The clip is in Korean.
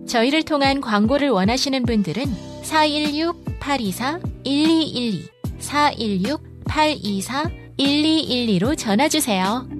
저희를 통한 광고를 원하시는 분들은 416-824-1212, 416-824-1212로 전화주세요.